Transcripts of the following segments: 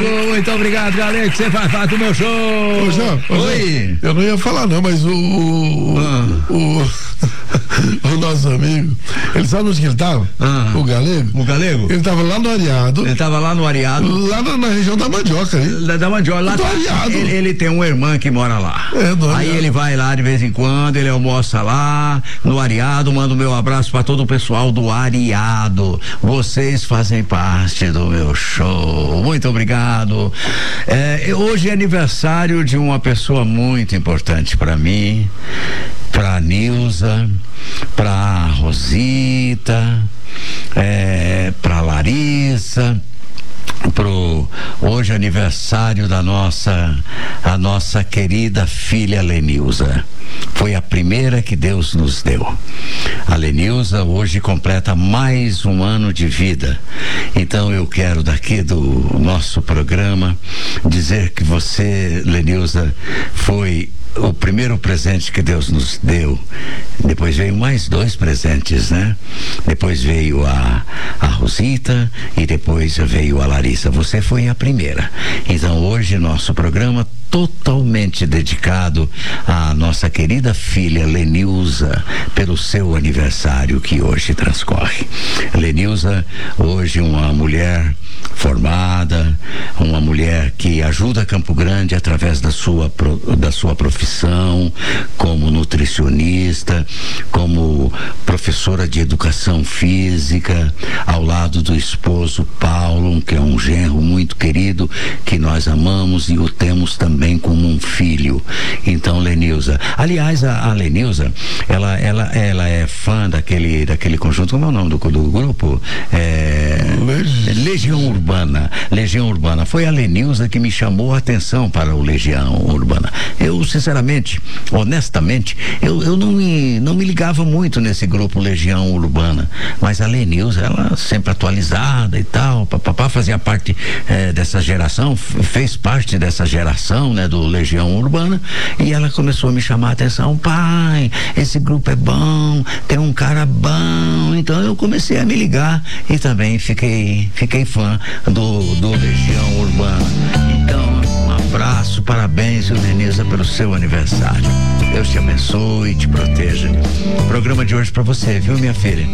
Muito obrigado, galera, que você faz do meu show. Oi. Eu não ia falar não, mas o nosso amigo, ele sabe onde que ele tava? O Galego? Ele tava lá no Areado. Lá na região da Mandioca, hein? Da Mandioca, lá ele tem uma irmã que mora lá. Aí ele vai lá de vez em quando, ele almoça lá no Areado. Manda o meu abraço para todo o pessoal do Areado. Vocês fazem parte do meu show. Muito obrigado. Hoje é aniversário de uma pessoa muito importante para mim, para Nilza, para Rosita, para Larissa. Hoje é aniversário da a nossa querida filha Lenilza. Foi a primeira que Deus nos deu. A Lenilza hoje completa mais um ano de vida. Então eu quero daqui do nosso programa dizer que você, Lenilza, foi o primeiro presente que Deus nos deu. Depois veio mais 2 presentes, né? Depois veio a Rosita e depois veio a Larissa. Você foi a primeira. Então hoje nosso programa totalmente dedicado à nossa querida filha Lenilza, pelo seu aniversário que hoje transcorre. Lenilza, hoje uma mulher formada, uma mulher que ajuda Campo Grande através da sua profissão como nutricionista, como professora de educação física, ao lado do esposo Paulo, que é um genro muito querido, que nós amamos e o temos também como um filho. Então, Lenilza, aliás, a Lenilza, ela é fã daquele conjunto, como é o nome do grupo? Legião Urbana. Foi a Lenilza que me chamou a atenção para o Legião Urbana. Eu, sinceramente, honestamente, eu não me ligava muito nesse grupo Legião Urbana, mas a Lenilza, ela sempre atualizada e tal, papapá, fazia parte dessa geração, fez parte dessa geração, né, do Legião Urbana, e ela começou a me chamar a atenção. Pai, esse grupo é bom, tem um cara bom. Então eu comecei a me ligar e também fiquei fã do Legião Urbana. Então, um abraço, parabéns, Lenilza, pelo seu aniversário. Deus te abençoe e te proteja. Programa de hoje pra você, viu, minha filha?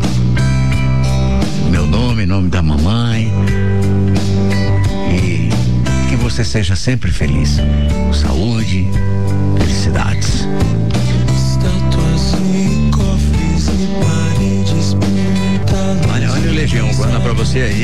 Meu nome da mamãe. E que você seja sempre feliz. Com saúde, felicidades. Olha o Legião Urbana pra você aí.